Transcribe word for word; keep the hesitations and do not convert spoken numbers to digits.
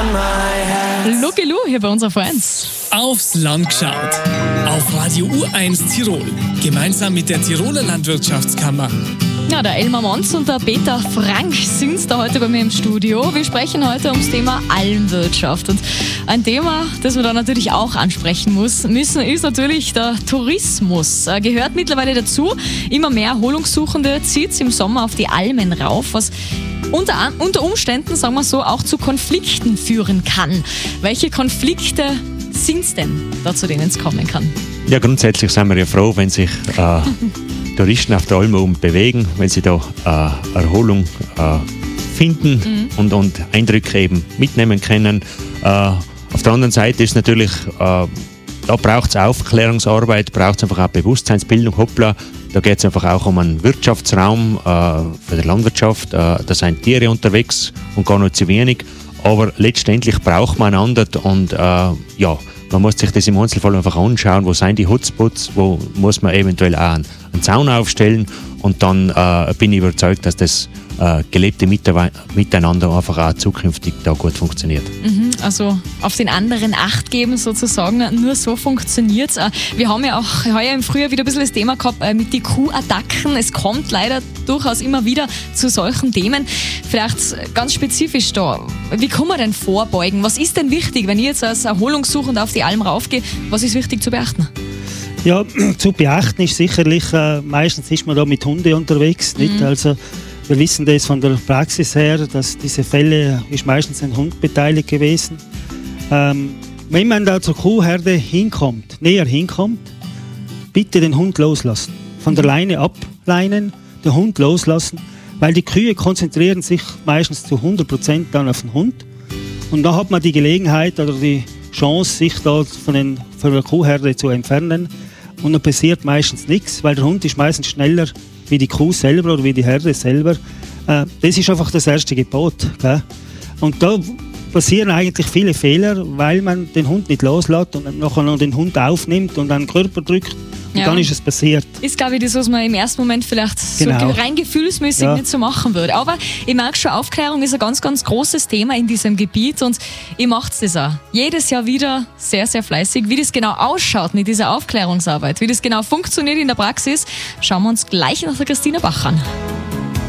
Lucky Lou hier bei uns auf eins. Aufs Land geschaut. Auf Radio U eins Tirol. Gemeinsam mit der Tiroler Landwirtschaftskammer. Ja, der Elmar Monz und der Peter Frank sind da heute bei mir im Studio. Wir sprechen heute ums Thema Almwirtschaft. Und ein Thema, das wir da natürlich auch ansprechen muss, müssen, ist natürlich der Tourismus. Er gehört mittlerweile dazu. Immer mehr Erholungssuchende zieht es im Sommer auf die Almen rauf, was unter, unter Umständen, sagen wir so, auch zu Konflikten führen kann. Welche Konflikte sind es denn, da zu denen es kommen kann? Ja, grundsätzlich sind wir ja froh, wenn sich äh, Touristen auf der Alm bewegen, wenn sie da äh, Erholung äh, finden mhm. und, und Eindrücke eben mitnehmen können. Äh, auf der anderen Seite ist natürlich, äh, da braucht es Aufklärungsarbeit, braucht es einfach auch Bewusstseinsbildung. Hoppla, da geht es einfach auch um einen Wirtschaftsraum äh, für die Landwirtschaft. Äh, da sind Tiere unterwegs und gar nicht zu wenig. Aber letztendlich braucht man einander und äh, ja, man muss sich das im Einzelfall einfach anschauen, wo sind die Hotspots, wo muss man eventuell auch einen, einen Zaun aufstellen und dann äh, bin ich überzeugt, dass das äh, gelebte Miteinander einfach auch zukünftig da gut funktioniert. Mhm, also auf den anderen Acht geben sozusagen, nur so funktioniert es. Wir haben ja auch heuer im Frühjahr wieder ein bisschen das Thema gehabt äh, mit den Kuhattacken. Es kommt leider durchaus immer wieder zu solchen Themen. Vielleicht ganz spezifisch da, wie kann man denn vorbeugen? Was ist denn wichtig, wenn ich jetzt als Erholungssuchender auf die Alm raufgehe? Was ist wichtig zu beachten? Ja, zu beachten ist sicherlich, äh, meistens ist man da mit Hunden unterwegs. Nicht? Mhm. Also, wir wissen das von der Praxis her, dass diese Fälle ist meistens ein Hund beteiligt gewesen. Ähm, wenn man da zur Kuhherde hinkommt, näher hinkommt, bitte den Hund loslassen. Von der Leine ableinen, den Hund loslassen, weil die Kühe konzentrieren sich meistens zu hundert Prozent dann auf den Hund. Und da hat man die Gelegenheit oder die Chance, sich da von, den, von der Kuhherde zu entfernen. Und dann passiert meistens nichts, weil der Hund ist meistens schneller wie die Kuh selber oder wie die Herde selber. Äh, das ist einfach das erste Gebot. Gell? Und da passieren eigentlich viele Fehler, weil man den Hund nicht loslässt und dann nachher noch den Hund aufnimmt und an den Körper drückt. Und ja. dann ist es passiert. Ist, glaube ich, das, was man im ersten Moment vielleicht Genau. so rein gefühlsmäßig Ja. nicht so machen würde. Aber ich merke schon, Aufklärung ist ein ganz, ganz großes Thema in diesem Gebiet und ihr macht das auch jedes Jahr wieder sehr, sehr fleißig. Wie das genau ausschaut mit dieser Aufklärungsarbeit, wie das genau funktioniert in der Praxis, schauen wir uns gleich nach der Christina Bach an.